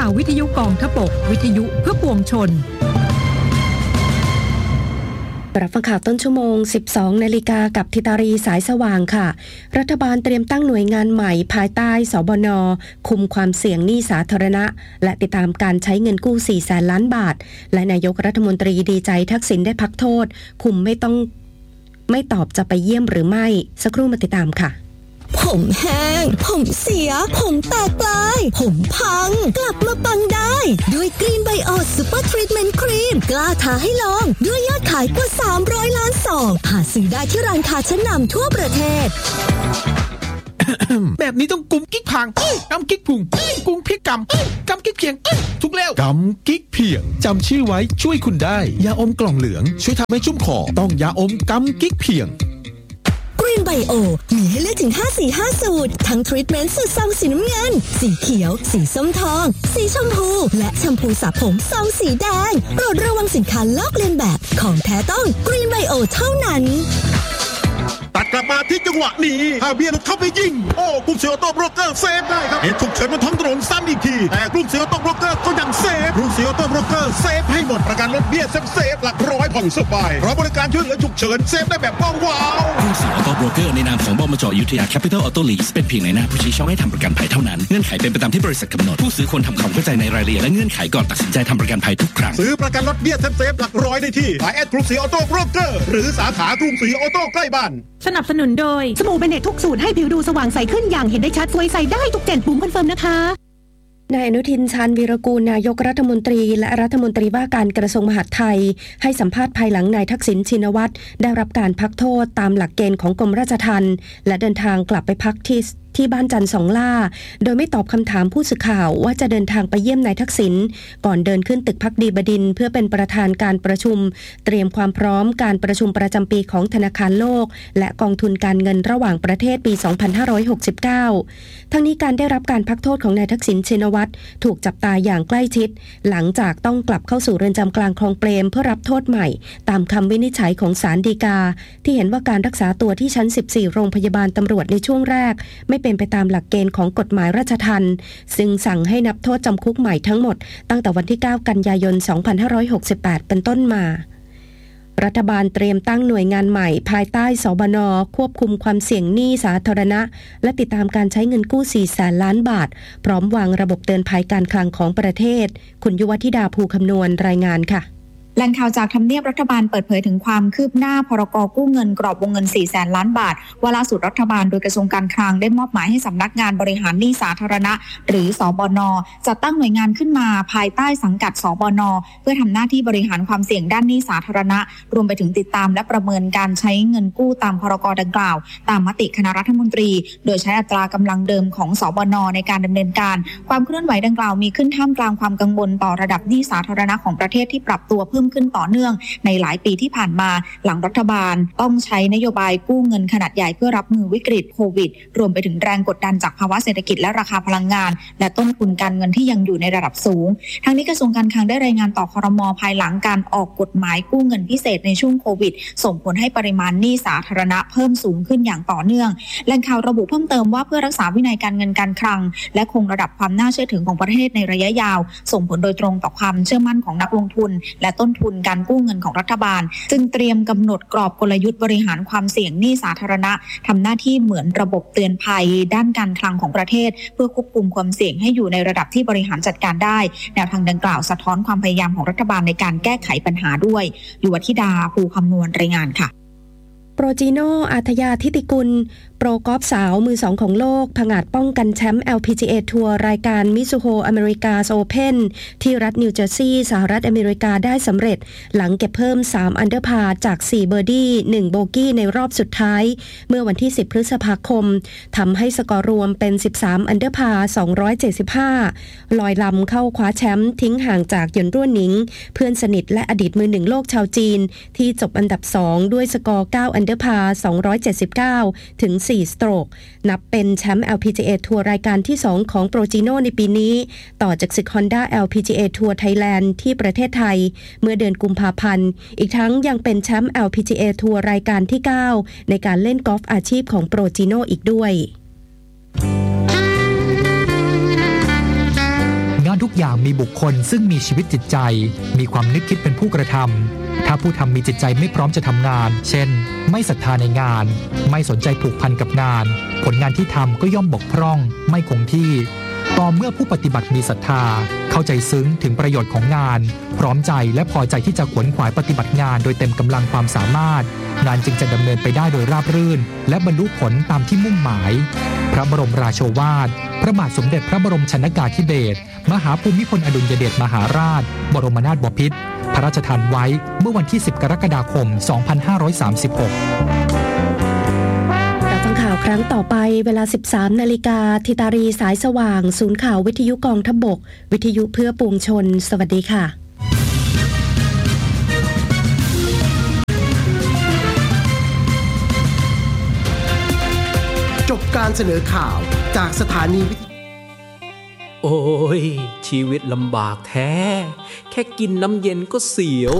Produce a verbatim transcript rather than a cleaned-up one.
วิทยุกองทพบกวิทยุเพื่อปวงชนรับฟังข่าวต้นชั่วโมง สิบสองนาฬิกากับธิตารีสายสว่างค่ะรัฐบาลเตรียมตั้งหน่วยงานใหม่ภายใต้สบนคุมความเสี่ยงหนี้สาธารณะและติดตามการใช้เงินกู้สี่แสนล้านบาทและนายกรัฐมนตรีดีใจทักษิณได้พักโทษคุมไม่ต้องไม่ตอบจะไปเยี่ยมหรือไม่สักครู่มาติดตามค่ะผมแห้งผมเสียผมแตกปลายผมพังกลับมาปังได้ด้วยกรีนไบโอซูเปอร์ทรีทเมนต์ครีมกล้าท้าให้ลองด้วยยอดขายกว่าสามร้อยล้านซองหาซื้อได้ที่ร้านค้าชั้นนำทั่วประเทศแบบนี้ต้องกุมกิ๊กพังกำกิ๊กพุงกุมพริกกำกำกิ๊กเพียงทุกแล้วกำกิ๊กเพียงจำชื่อไว้ช่วยคุณได้ยาอมกล่องเหลืองช่วยทำให้ชุ่มคอต้องยาอมกำกิ๊กเพียงกรีนไบโอมีให้เลือกถึงห้าสีห้าสูตรทั้งทรีทเมนต์สูตรซองสีน้ำเงินสีเขียวสีส้มทองสีชมพูและแชมพูสระผมซองสีแดงโปรดระวังสินค้าลอกเลียนแบบของแท้ต้องกรีนไบโอเท่านั้นตัดกลับมาที่จังหวะนี้ฮาเบียร์เข้าไปยิงโอ้กลุ่มเสือโต้โบรกเกอร์เซฟได้ครับเหตุฉุกเฉินบนท้องถนนซ้ำอีกทีแต่กลุ่มเสือโต้โบรกเกอร์ก็ยังเซฟกลุ่มเสือโต้โบรกเกอร์เซฟให้หมดประกันรถเบี้ยเซฟเซฟหลักร้อยผ่อนสบายเพราะบริการช่วยเหลือฉุกเฉินเซฟได้แบบว้าวว้าวกลุ่มเสือโต้โบรกเกอร์ในนามของบมจ.อยุธยาแคปิตอลออโต้ลีสเป็นเพียงในหน้าผู้ชี้ช่องให้ทำประกันภัยเท่านั้นเงื่อนไขเป็นไปตามที่บริษัทกำหนดผู้ซื้อควรทำความเข้าใจในรายละเอียดและเงื่อนไขก่อนตัดสินใจทำประกันภัยทุกครั้งซื้อประกันรถเบี้ยเซฟเซฟหลักร้อยได้ที่ไลน์แอดกรุงศรีออโต้โบรกเกอร์หรือสาขากรุงศรีออโต้ใกล้บ้านสนับสนุนโดยสบู่เบเนตทุกสูตรให้ผิวดูสว่างใสขึ้นอย่างเห็นได้ชัดสวยใสได้ทุกเจนปุ่มคอนเฟิร์มนะคะนายอนุทินชาญวีรกูลนายกรัฐมนตรีและรัฐมนตรีว่าการกระทรวงมหาดไทยให้สัมภาษณ์ภายหลังนายทักษิณชินวัตรได้รับการพักโทษตามหลักเกณฑ์ของกรมราชทัณฑ์และเดินทางกลับไปพักที่ที่บ้านจันทร์สองล่าโดยไม่ตอบคำถามผู้สื่อข่าวว่าจะเดินทางไปเยี่ยมนายทักษิณก่อนเดินขึ้นตึกพักดีบดินทร์เพื่อเป็นประธานการประชุมเตรียมความพร้อมการประชุมประจำปีของธนาคารโลกและกองทุนการเงินระหว่างประเทศปีสองพันห้าร้อยหกสิบเก้าทั้งนี้การได้รับการพักโทษของนายทักษิณชินวัตรถูกจับตาอย่างใกล้ชิดหลังจากต้องกลับเข้าสู่เรือนจำกลางคลองเปรมเพื่อรับโทษใหม่ตามคำวินิจฉัยของศาลฎีกาที่เห็นว่าการรักษาตัวที่ชั้นสิบสี่โรงพยาบาลตำรวจในช่วงแรกไม่เป็นไปตามหลักเกณฑ์ของกฎหมายราชทัณฑ์ซึ่งสั่งให้นับโทษจำคุกใหม่ทั้งหมดตั้งแต่วันที่เก้ากันยายนสองพันห้าร้อยหกสิบแปดเป็นต้นมารัฐบาลเตรียมตั้งหน่วยงานใหม่ภายใต้สบนควบคุมความเสี่ยงหนี้สาธารณะและติดตามการใช้เงินกู้สี่แสนล้านบาทพร้อมวางระบบเตือนภัยการคลังของประเทศคุณยุวธิดาภูคำนวณรายงานค่ะแหล่งข่าวจากทำเนียบรัฐบาลเปิดเผยถึงความคืบหน้าพรก.กู้เงินกรอบวงเงินสี่แสนล้านบาทว่าล่าสุดรัฐบาลโดยกระทรวงการคลังได้มอบหมายให้สำนักงานบริหารหนี้สาธารณะหรือสบน.จัดตั้งหน่วยงานขึ้นมาภายใต้สังกัดสบน.เพื่อทำหน้าที่บริหารความเสี่ยงด้านหนี้สาธารณะรวมไปถึงติดตามและประเมินการใช้เงินกู้ตามพรก.ดังกล่าวตามมติคณะรัฐมนตรีโดยใช้อัตรากำลังเดิมของสบน.ในการดำเนินการความเคลื่อนไหวดังกล่าวมีขึ้นท่ามกลางความกังวลต่อระดับหนี้สาธารณะของประเทศที่ปรับตัวเพิ่มขึ้นต่อเนื่องในหลายปีที่ผ่านมาหลังรัฐบาลต้องใช้นโยบายกู้เงินขนาดใหญ่เพื่อรับมือวิกฤตโควิดรวมไปถึงแรงกดดันจากภาวะเศรษฐกิจและราคาพลังงานและต้นทุนการเงินที่ยังอยู่ในระดับสูงทั้งนี้กระทรวงการคลังได้รายงานต่อครม.ภายหลังการออกกฎหมายกู้เงินพิเศษในช่วงโควิดส่งผลให้ปริมาณหนี้สาธารณะเพิ่มสูงขึ้นอย่างต่อเนื่องแหล่งข่าวระบุเพิ่มเติมว่าเพื่อรักษาวินัยการเงินการคลังและคงระดับความน่าเชื่อถือของประเทศในระยะยาวส่งผลโดยตรงต่อความเชื่อมั่นของนักลงทุนและต้นทุนการกู้เงินของรัฐบาลจึงเตรียมกำหนดกรอบกลยุทธ์บริหารความเสี่ยงหนี้สาธารณะทำหน้าที่เหมือนระบบเตือนภัยด้านการคลังของประเทศเพื่อควบคุมความเสี่ยงให้อยู่ในระดับที่บริหารจัดการได้แนวทางดังกล่าวสะท้อนความพยายามของรัฐบาลในการแก้ไขปัญหาด้วยยุวธิดาภูคำนวณรายงานค่ะโปรจิโนอาทยาทิติกุลโปรกอล์ฟสาวมือสองของโลกผงาดป้องกันแชมป์ แอล พี จี เอ ทัวร์รายการมิซูโฮอเมริกาโอเพ่นที่รัฐนิวเจอร์ซีย์สหรัฐอเมริกาได้สำเร็จหลังเก็บเพิ่มสามอันเดอร์พาร์จากสี่เบอร์ดี้หนึ่งโบกี้ในรอบสุดท้ายเมื่อวันที่สิบพฤษภาคมทำให้สกอร์รวมเป็นสิบสามอันเดอร์พาร์สองร้อยเจ็ดสิบห้าลอยลำเข้าคว้าแชมป์ทิ้งห่างจากหยวนรั่วหนิงเพื่อนสนิทและอดีตมือหนึ่งโลกชาวจีนที่จบอันดับสองด้วยสกอร์เก้าอันเดอร์พาร์สองร้อยเจ็ดสิบเก้าถึงสี่สโตรกนับเป็นแชมป์ แอล พี จี เอ ทัวร์รายการที่สองของโปรจิโนในปีนี้ต่อจากศึก Honda แอล พี จี เอ ทัวร์ไทยแลนด์ที่ประเทศไทยเมื่อเดือนกุมภาพันธ์อีกทั้งยังเป็นแชมป์ แอล พี จี เอ ทัวร์รายการที่เก้าในการเล่นกอล์ฟอาชีพของโปรจิโนอีกด้วยงานทุกอย่างมีบุคคลซึ่งมีชีวิตจิตใจมีความนึกคิดเป็นผู้กระทำถ้าผู้ทำมีจิตใจไม่พร้อมจะทำงานเช่นไม่ศรัทธาในงานไม่สนใจผูกพันกับงานผลงานที่ทำก็ย่อมบกพร่องไม่คงที่ต่อเมื่อผู้ปฏิบัติมีศรัทธาเข้าใจซึ้งถึงประโยชน์ของงานพร้อมใจและพอใจที่จะขวนขวายปฏิบัติงานโดยเต็มกำลังความสามารถงานจึงจะดำเนินไปได้โดยราบรื่นและบรรลุผลตามที่มุ่งหมายพระบรมราโชวาทพระบาทสมเด็จพระบรมชนกาธิเบศรมหาภูมิพลอดุลยเดชมหาราชบรมนาถบพิตรพระราชทานไว้เมื่อวันที่สิบกรกฎาคมสองพันห้าร้อยสามสิบหกข่าวครั้งต่อไปเวลา สิบสามนาฬิกา ธิตารีสายสว่างศูนย์ข่าววิทยุกองทัพบกวิทยุเพื่อปวงชนสวัสดีค่ะจบการเสนอข่าวจากสถานีวิทยุโอ้ยชีวิตลำบากแท้แค่กินน้ำเย็นก็เสียว